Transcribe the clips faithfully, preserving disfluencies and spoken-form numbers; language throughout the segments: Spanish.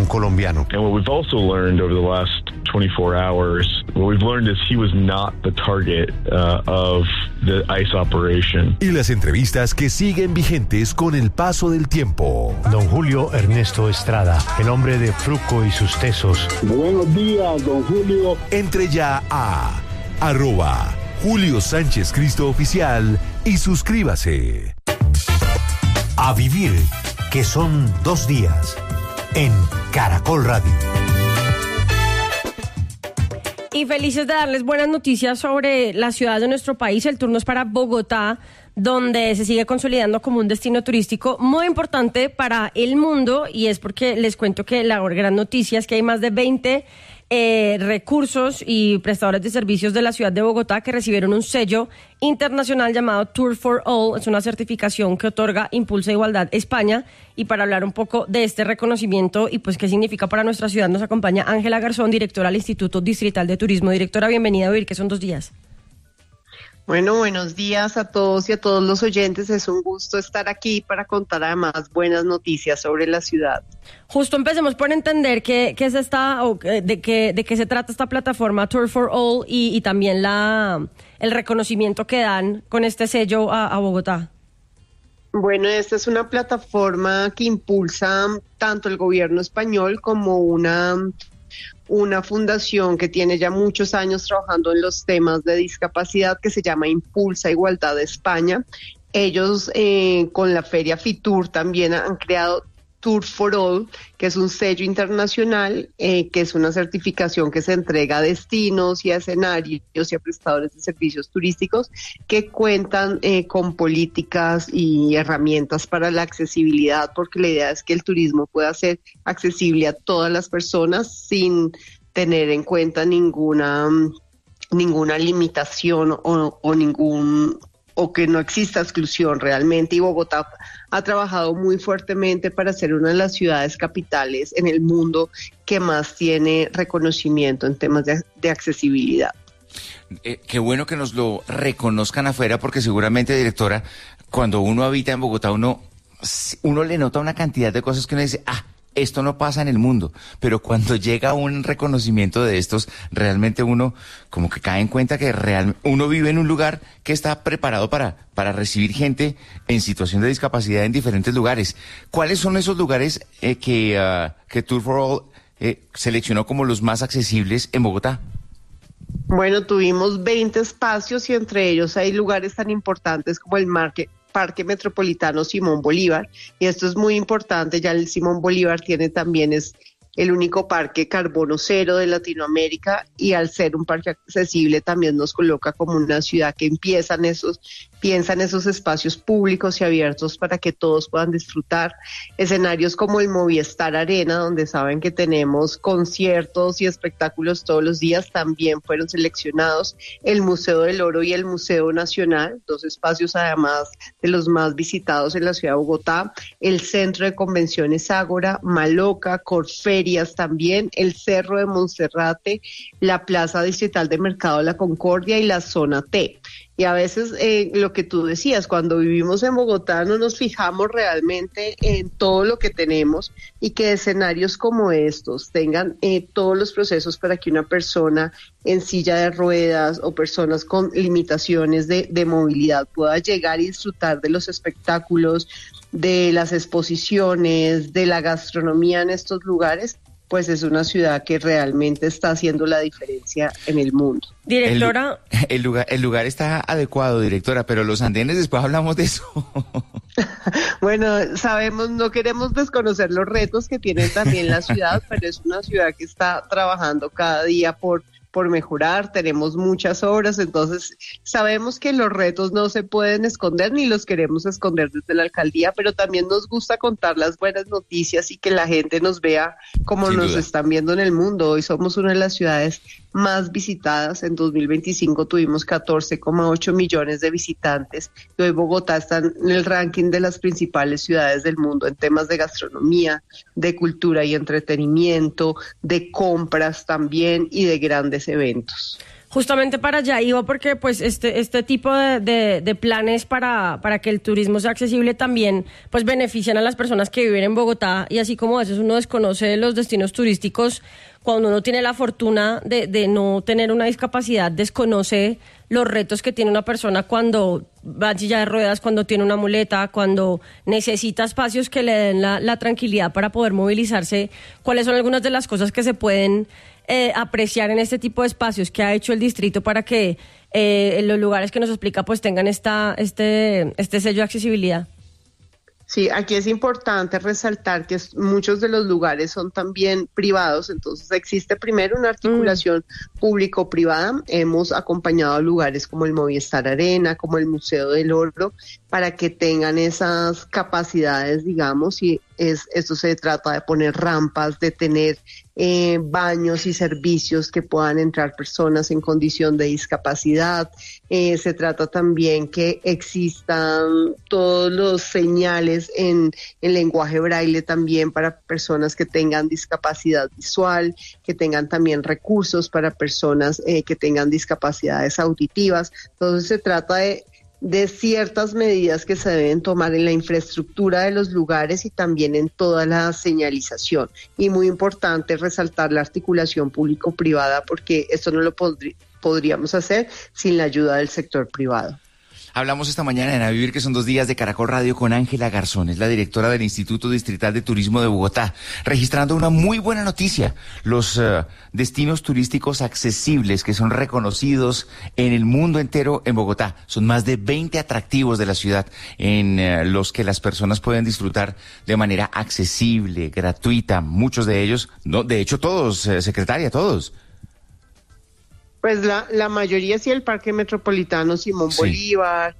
colombiano. And what we've also learned over the last twenty-four hours, what we've learned is he was not the target uh, of the ICE operation. Y las entrevistas que siguen vigentes con el paso del tiempo. Don Julio Ernesto Estrada, el hombre de Fruco y sus tesos. Buenos días, don Julio. Entre ya a arroba Julio Sánchez Cristo Oficial y suscríbase. A vivir, que son dos días, en Caracol Radio. Y felices de darles buenas noticias sobre la ciudad de nuestro país. El turno es para Bogotá, donde se sigue consolidando como un destino turístico muy importante para el mundo, y es porque les cuento que la gran noticia es que hay más de veinte eh, recursos y prestadores de servicios de la ciudad de Bogotá que recibieron un sello internacional llamado Tour for All. Es una certificación que otorga Impulsa Igualdad España, y para hablar un poco de este reconocimiento y pues qué significa para nuestra ciudad nos acompaña Ángela Garzón, directora del Instituto Distrital de Turismo. Directora, bienvenida a Vivir, que son dos días. Bueno, buenos días a todos y a todos los oyentes. Es un gusto estar aquí para contar además buenas noticias sobre la ciudad. Justo empecemos por entender qué, qué es esta, o de qué, de qué se trata esta plataforma Tour for All y, y también la, el reconocimiento que dan con este sello a, a Bogotá. Bueno, esta es una plataforma que impulsa tanto el gobierno español como una... una fundación que tiene ya muchos años trabajando en los temas de discapacidad, que se llama Impulsa Igualdad de España. Ellos eh, con la feria Fitur también han creado Tour for All, que es un sello internacional, eh, que es una certificación que se entrega a destinos y a escenarios y a prestadores de servicios turísticos que cuentan eh, con políticas y herramientas para la accesibilidad, porque la idea es que el turismo pueda ser accesible a todas las personas sin tener en cuenta ninguna, ninguna limitación o, o ningún... o que no exista exclusión realmente, y Bogotá ha trabajado muy fuertemente para ser una de las ciudades capitales en el mundo que más tiene reconocimiento en temas de, de accesibilidad. Eh, qué bueno que nos lo reconozcan afuera, porque seguramente, directora, cuando uno habita en Bogotá, uno, uno le nota una cantidad de cosas que uno dice, ah, esto no pasa en el mundo, pero cuando llega un reconocimiento de estos, realmente uno como que cae en cuenta que real, uno vive en un lugar que está preparado para, para recibir gente en situación de discapacidad en diferentes lugares. ¿Cuáles son esos lugares eh, que, uh, que Tour for All eh, seleccionó como los más accesibles en Bogotá? Bueno, tuvimos veinte espacios y entre ellos hay lugares tan importantes como el Market Parque Metropolitano Simón Bolívar, y esto es muy importante, ya el Simón Bolívar tiene también, es el único parque carbono cero de Latinoamérica, y al ser un parque accesible también nos coloca como una ciudad que empieza en esos, piensa en esos espacios públicos y abiertos para que todos puedan disfrutar. Escenarios como el Movistar Arena, donde saben que tenemos conciertos y espectáculos todos los días, también fueron seleccionados. El Museo del Oro y el Museo Nacional, dos espacios además de los más visitados en la ciudad de Bogotá. El Centro de Convenciones Ágora, Maloca, Corferias también, el Cerro de Monserrate, la Plaza Distrital de Mercado La Concordia y la Zona T. Y a veces eh, lo que tú decías, cuando vivimos en Bogotá no nos fijamos realmente en todo lo que tenemos, y que escenarios como estos tengan eh, todos los procesos para que una persona en silla de ruedas o personas con limitaciones de, de movilidad pueda llegar y disfrutar de los espectáculos, de las exposiciones, de la gastronomía en estos lugares. Pues es una ciudad que realmente está haciendo la diferencia en el mundo. Directora. El, el, lugar, el lugar está adecuado, directora, pero los andenes, después hablamos de eso. Bueno, sabemos, no queremos desconocer los retos que tiene también la ciudad, pero es una ciudad que está trabajando cada día por por mejorar, tenemos muchas obras, entonces sabemos que los retos no se pueden esconder ni los queremos esconder desde la alcaldía, pero también nos gusta contar las buenas noticias y que la gente nos vea como Sin nos duda. Están viendo en el mundo. Hoy somos una de las ciudades más visitadas. En dos mil veinticinco tuvimos catorce coma ocho millones de visitantes, y hoy Bogotá está en el ranking de las principales ciudades del mundo en temas de gastronomía, de cultura y entretenimiento, de compras también y de grandes eventos. Justamente para allá iba porque pues este este tipo de, de, de planes para, para que el turismo sea accesible también pues benefician a las personas que viven en Bogotá, y así como a veces uno desconoce los destinos turísticos, cuando uno tiene la fortuna de, de no tener una discapacidad, desconoce los retos que tiene una persona cuando va en silla de ruedas, cuando tiene una muleta, cuando necesita espacios que le den la, la tranquilidad para poder movilizarse. ¿Cuáles son algunas de las cosas que se pueden eh, apreciar en este tipo de espacios que ha hecho el distrito para que eh, los lugares que nos explica pues tengan esta este este sello de accesibilidad? Sí, aquí es importante resaltar que muchos de los lugares son también privados, entonces existe primero una articulación mm. público-privada. Hemos acompañado a lugares como el Movistar Arena, como el Museo del Oro, para que tengan esas capacidades, digamos, y es, esto se trata de poner rampas, de tener eh, baños y servicios que puedan entrar personas en condición de discapacidad. Eh, se trata también que existan todos los señales en, en lenguaje braille también para personas que tengan discapacidad visual, que tengan también recursos para personas eh, que tengan discapacidades auditivas. Entonces se trata de de ciertas medidas que se deben tomar en la infraestructura de los lugares y también en toda la señalización. Y muy importante resaltar la articulación público-privada, porque esto no lo podri- podríamos hacer sin la ayuda del sector privado. Hablamos esta mañana en A Vivir, que son dos días, de Caracol Radio con Ángela Garzón, es la directora del Instituto Distrital de Turismo de Bogotá, registrando una muy buena noticia: los uh, destinos turísticos accesibles que son reconocidos en el mundo entero en Bogotá. Son más de veinte atractivos de la ciudad en uh, los que las personas pueden disfrutar de manera accesible, gratuita. Muchos de ellos, no, de hecho todos, eh, secretaria, todos. Pues la, la mayoría sí, el Parque Metropolitano Simón sí. Bolívar,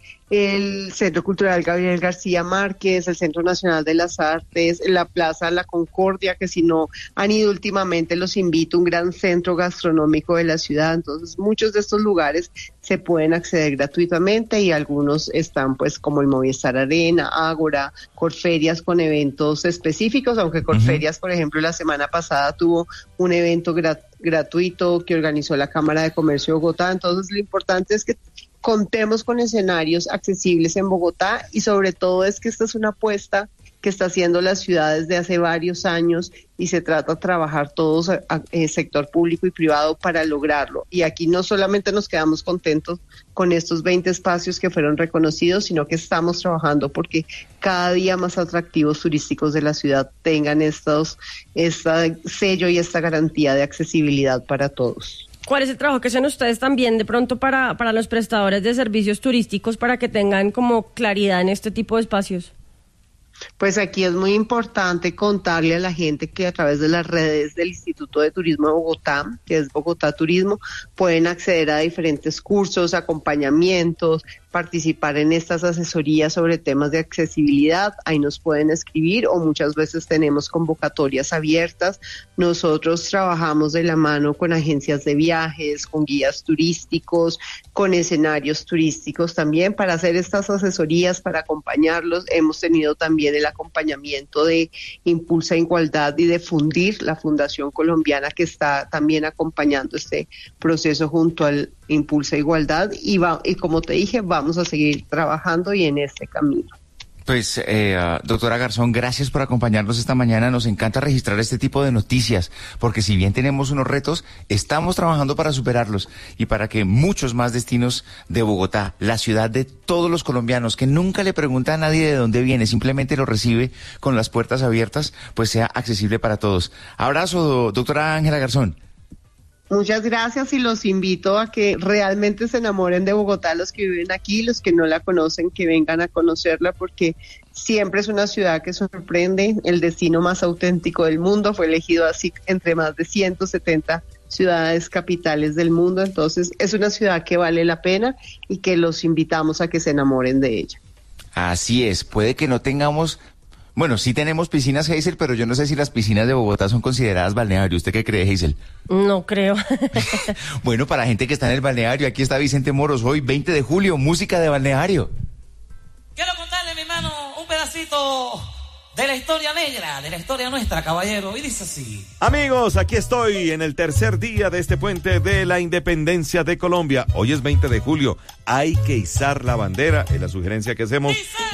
el Centro Cultural Gabriel García Márquez, el Centro Nacional de las Artes, la Plaza La Concordia, que si no han ido últimamente los invito, un gran centro gastronómico de la ciudad. Entonces muchos de estos lugares se pueden acceder gratuitamente y algunos están pues como el Movistar Arena, Ágora, Corferias con eventos específicos, aunque Corferias, uh-huh. por ejemplo, la semana pasada tuvo un evento gratuito gratuito que organizó la Cámara de Comercio de Bogotá. Entonces lo importante es que contemos con escenarios accesibles en Bogotá, y sobre todo es que esta es una apuesta que está haciendo la ciudad desde hace varios años, y se trata de trabajar todos, el sector público y privado, para lograrlo. Y aquí no solamente nos quedamos contentos con estos veinte espacios que fueron reconocidos, sino que estamos trabajando porque cada día más atractivos turísticos de la ciudad tengan estos, este sello y esta garantía de accesibilidad para todos. ¿Cuál es el trabajo que hacen ustedes también de pronto para, para los prestadores de servicios turísticos para que tengan como claridad en este tipo de espacios? Pues aquí es muy importante contarle a la gente que a través de las redes del Instituto de Turismo de Bogotá, que es Bogotá Turismo, pueden acceder a diferentes cursos, acompañamientos, participar en estas asesorías sobre temas de accesibilidad. Ahí nos pueden escribir, o muchas veces tenemos convocatorias abiertas. Nosotros trabajamos de la mano con agencias de viajes, con guías turísticos, con escenarios turísticos también para hacer estas asesorías, para acompañarlos. Hemos tenido también el acompañamiento de Impulsa Igualdad y de Fundir, la Fundación Colombiana, que está también acompañando este proceso junto al Impulsa Igualdad, y, va, y como te dije, vamos a seguir trabajando y en este camino. Pues, eh, uh, doctora Garzón, gracias por acompañarnos esta mañana. Nos encanta registrar este tipo de noticias, porque si bien tenemos unos retos, estamos trabajando para superarlos y para que muchos más destinos de Bogotá, la ciudad de todos los colombianos, que nunca le pregunta a nadie de dónde viene, simplemente lo recibe con las puertas abiertas, pues sea accesible para todos. Abrazo, doctora Ángela Garzón. Muchas gracias, y los invito a que realmente se enamoren de Bogotá, los que viven aquí, los que no la conocen, que vengan a conocerla, porque siempre es una ciudad que sorprende. El destino más auténtico del mundo fue elegido así entre más de ciento setenta ciudades capitales del mundo. Entonces es una ciudad que vale la pena y que los invitamos a que se enamoren de ella. Así es, puede que no tengamos... Bueno, sí tenemos piscinas, Hazel, pero yo no sé si las piscinas de Bogotá son consideradas balneario. ¿Usted qué cree, Hazel? No creo. Bueno, para gente que está en el balneario, aquí está Vicente Moros. Hoy, veinte de julio, música de balneario. Quiero contarle, mi hermano, un pedacito de la historia negra, de la historia nuestra, caballero. Y dice así. Amigos, aquí estoy en el tercer día de este puente de la independencia de Colombia. Hoy es veinte de julio. Hay que izar la bandera, es la sugerencia que hacemos.